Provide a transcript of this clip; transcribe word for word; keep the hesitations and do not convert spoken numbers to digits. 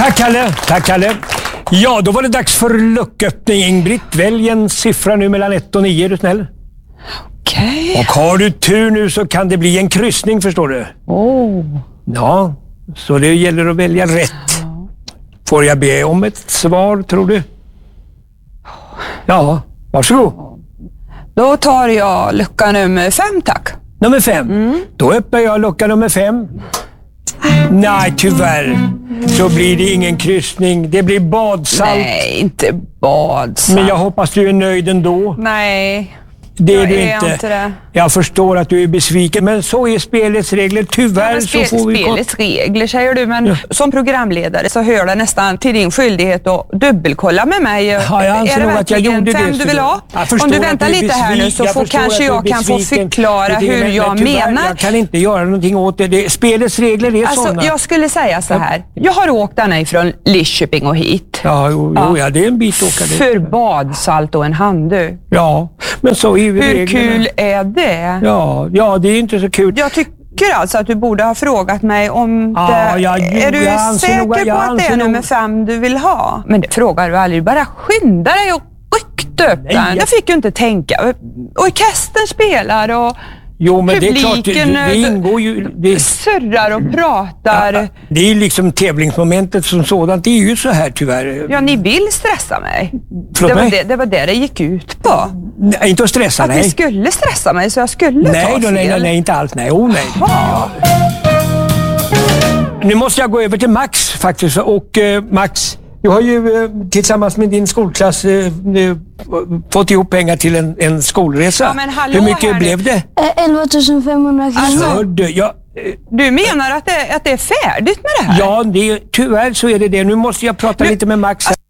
Tack Kalle, tack Kalle. Ja, då var det dags för lucköppning. Ingrid, välj en siffra nu mellan ett och nio, är du snäll? Okej. Okay. Och har du tur nu så kan det bli en kryssning, förstår du. Oh. Ja, så det gäller att välja rätt. Får jag be om ett svar, tror du? Ja, varsågod. Då tar jag lucka nummer fem, tack. Nummer fem. Mm. Då öppnar jag lucka nummer fem. Nej, tyvärr. Så blir det ingen kryssning. Det blir badsalt. Nej, inte badsalt. Men jag hoppas du är nöjd ändå. Nej, det är jag du är inte. inte det. Jag förstår att du är besviken, men så är spelets regler. Tyvärr ja, spel, så får vi... Spelets regler, säger du, men ja. Som programledare så hör det nästan till din skyldighet att dubbelkolla med mig. Ja, jag anser är det nog att jag gjorde fem det. du vill ha? Om du väntar lite besviken. här nu så får kanske jag kan få förklara hur men, jag men tyvärr, menar. Jag kan inte göra någonting åt det. det spelets regler är alltså, sådana. Jag skulle säga så här. Jag har åkt denna ifrån Lidköping och hit. Ja, jo, ja. Jo, ja, det är en bit åka dit. För badsalt och en handduk. Ja, men så är ju hur reglerna. Hur kul är det? Ja, ja, det är inte så kul. Jag tycker alltså att du borde ha frågat mig om ja, det... Ja, jo, är du säker nog, på att det är nummer nog... fem du vill ha? Men det frågar du aldrig. Bara skynda dig och ryckte upp den. Jag... Det fick ju inte tänka. Orkestern spelar och... Jo, men det är klart, det, det ingår ju... Det... surrar och pratar. Ja, det är ju liksom tävlingsmomentet som sådant. Det är ju så här tyvärr. Ja, ni vill stressa mig. Förlåt det, var mig? det, det var det det gick ut på. Nej, inte att stressa, att nej. Att ni skulle stressa mig så jag skulle nej, ta då, fel. Nej, nej, nej, inte alls. Nej, oh, nej. Ja. Nu måste jag gå över till Max faktiskt. Och eh, Max... Du har ju eh, tillsammans med din skolklass eh, fått ihop pengar till en, en skolresa. Ja, men hallå, hur mycket blev det? elva tusen femhundra kronor. Alltså, du, jag, eh, du menar att det, att det är färdigt med det här? Ja, det, tyvärr så är det det. Nu måste jag prata nu, lite med Max.